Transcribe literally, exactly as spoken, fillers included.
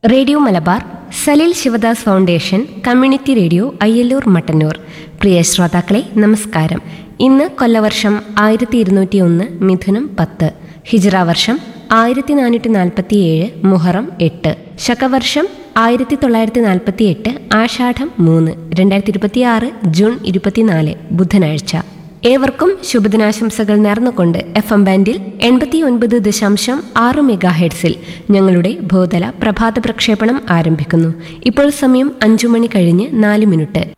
Radio Malabar, Salil Sivadas foundation community radio Ayyallur Mattannur. പ്രിയ ശ്രോതാക്കളെ നമസ്കാരം. ഇന്ന് കൊല്ലവർഷം ആയിരത്തി ഇരുന്നൂറ്റി ഒന്ന് മിഥുനം പത്ത്, ഹിജ്റ വർഷം ആയിരത്തി നാനൂറ്റി നാൽപ്പത്തി ഏഴ് മുഹറം എട്ട്, ശകവർഷം ആയിരത്തി തൊള്ളായിരത്തി നാൽപ്പത്തി എട്ട് ആഷാഢം മൂന്ന്, രണ്ടായിരത്തി ഇരുപത്തി ആറ് ജൂൺ ഇരുപത്തിനാല് ബുധനാഴ്ച. ഏവർക്കും ശുഭദിനാശംസകൾ നേർന്നുകൊണ്ട് എഫ് എം ബാൻഡിൽ എൺപത്തി ഒൻപത് ദശാംശം ആറ് മെഗാ ഹെഡ്സിൽ ഞങ്ങളുടെ ഭൂതല പ്രഭാത പ്രക്ഷേപണം ആരംഭിക്കുന്നു. ഇപ്പോൾ സമയം അഞ്ചു മണി കഴിഞ്ഞ് നാല് മിനിറ്റ്.